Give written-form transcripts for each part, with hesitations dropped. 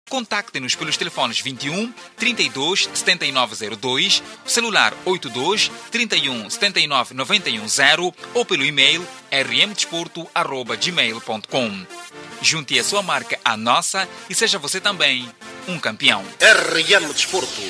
Contacte-nos pelos telefones 21 32 7902, celular 82 31 79 910 ou pelo e-mail rmdesporto@gmail.com. Junte a sua marca à nossa e seja você também um campeão. RM Desporto.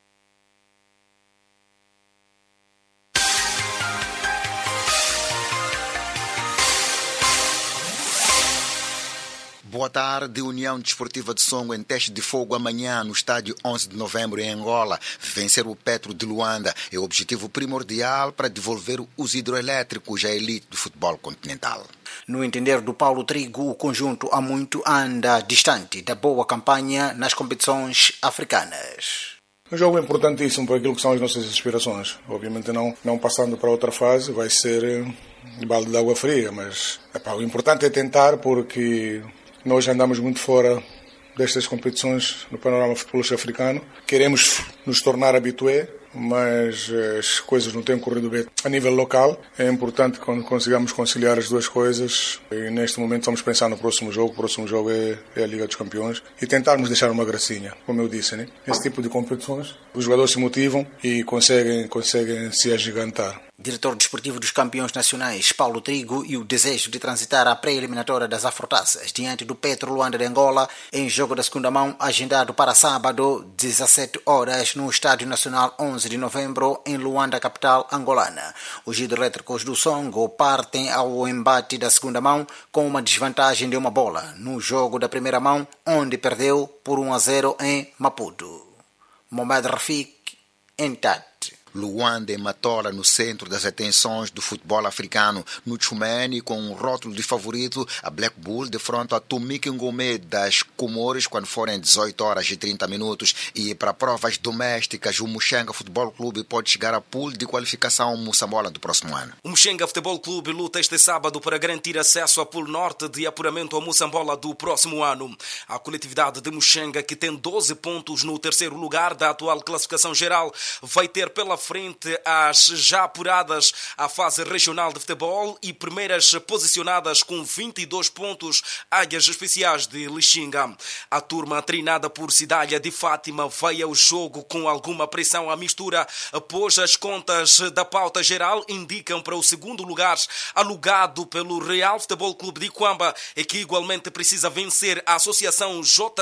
Boa tarde. União Desportiva de Songo em teste de fogo amanhã no estádio 11 de novembro em Angola. Vencer o Petro de Luanda é o objetivo primordial para devolver os hidroelétricos à elite do futebol continental. No entender do Paulo Trigo, o conjunto há muito anda distante da boa campanha nas competições africanas. Um jogo importantíssimo para aquilo que são as nossas aspirações. Obviamente não passando para outra fase vai ser balde de água fria, mas o importante é tentar, porque nós andamos muito fora destas competições no panorama futebolístico africano. Queremos nos tornar habitué, mas as coisas não têm corrido bem a nível local. É importante que consigamos conciliar as duas coisas e neste momento estamos pensando no próximo jogo. O próximo jogo é a Liga dos Campeões e tentarmos deixar uma gracinha, como eu disse, né? Esse tipo de competições, os jogadores se motivam e conseguem se agigantar. Diretor desportivo dos campeões nacionais, Paulo Trigo, e o desejo de transitar à pré-eliminatória das Afrotaças diante do Petro Luanda de Angola em jogo da segunda mão agendado para sábado, 17 horas, no Estádio Nacional 11 de novembro, em Luanda, capital angolana. Os hidroelétricos do Songo partem ao embate da segunda mão com uma desvantagem de uma bola no jogo da primeira mão, onde perdeu por 1-0 em Maputo. Mohamed Rafik, em Tete. Luanda e Matola no centro das atenções do futebol africano. No Tchumene, com um rótulo de favorito, a Black Bull defronta a Tumik Ngomé das Comores quando forem 18 horas e 30 minutos. E para provas domésticas, o Muxenga Futebol Clube pode chegar a pool de qualificação Moçambola do próximo ano. O Muxenga Futebol Clube luta este sábado para garantir acesso à pool norte de apuramento ao Moçambola do próximo ano. A coletividade de Muxenga, que tem 12 pontos no terceiro lugar da atual classificação geral, vai ter pela frente às já apuradas à fase regional de futebol e primeiras posicionadas com 22 pontos, Águias Especiais de Lixinga. A turma treinada por Cidália de Fátima vai ao jogo com alguma pressão à mistura, pois as contas da pauta geral indicam para o segundo lugar alugado pelo Real Futebol Clube de Iquamba, que igualmente precisa vencer a associação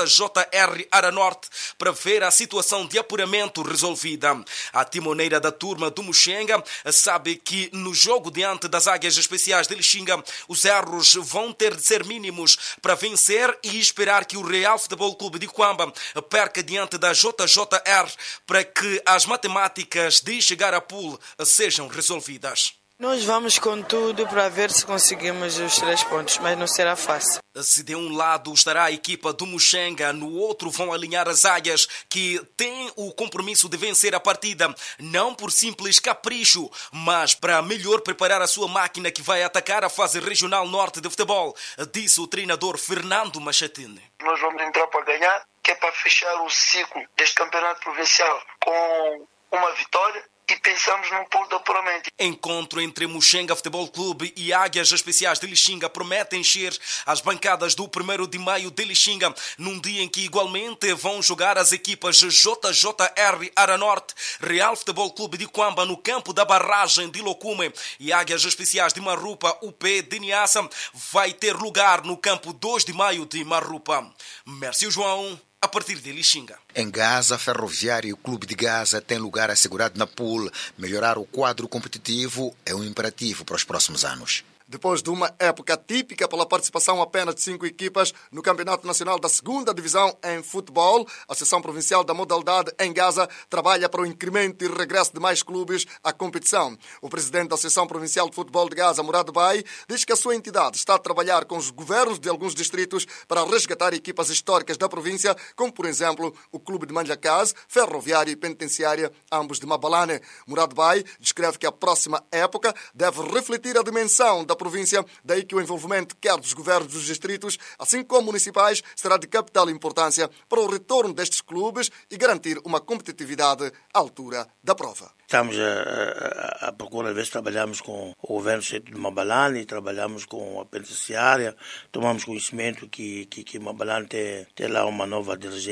JJR Aranorte para ver a situação de apuramento resolvida. A timoneira da turma do Muxenga sabe que no jogo diante das Águias Especiais de Lixinga os erros vão ter de ser mínimos para vencer e esperar que o Real Futebol Clube de Iquamba perca diante da JJR para que as matemáticas de chegar a pool sejam resolvidas. Nós vamos com tudo para ver se conseguimos os 3 pontos, mas não será fácil. Se de um lado estará a equipa do Muxenga, no outro vão alinhar as Águias, que têm o compromisso de vencer a partida, não por simples capricho, mas para melhor preparar a sua máquina que vai atacar a fase regional norte de futebol, disse o treinador Fernando Machatini. Nós vamos entrar para ganhar, que é para fechar o ciclo deste campeonato provincial com uma vitória. E pensamos num ponto de apuramento. Encontro entre Muxenga Futebol Clube e Águias Especiais de Lixinga promete encher as bancadas do 1º de maio de Lixinga, num dia em que igualmente vão jogar as equipas JJR Aranorte, Real Futebol Clube de Iquamba no campo da barragem de Locume e Águias Especiais de Marrupa, UP de Niassa, vai ter lugar no campo 2 de maio de Marrupa. Mércio João, a partir de Lixinga. Em Gaza, Ferroviário e o Clube de Gaza têm lugar assegurado na pool. Melhorar o quadro competitivo é um imperativo para os próximos anos. Depois de uma época típica pela participação apenas de 5 equipas no Campeonato Nacional da 2ª Divisão em futebol, a Seção Provincial da Modalidade em Gaza trabalha para o incremento e regresso de mais clubes à competição. O presidente da Seção Provincial de Futebol de Gaza, Murad Bay, diz que a sua entidade está a trabalhar com os governos de alguns distritos para resgatar equipas históricas da província, como, por exemplo, o Clube de Manjacaz, Ferroviária e Penitenciária, ambos de Mabalane. Murad Bay descreve que a próxima época deve refletir a dimensão da província, daí que o envolvimento quer dos governos dos distritos, assim como municipais, será de capital importância para o retorno destes clubes e garantir uma competitividade à altura da prova. Estamos a procurar ver se trabalhamos com o governo do centro de Mabalane, trabalhamos com a penitenciária, tomamos conhecimento que Mabalane tem lá uma nova dirigente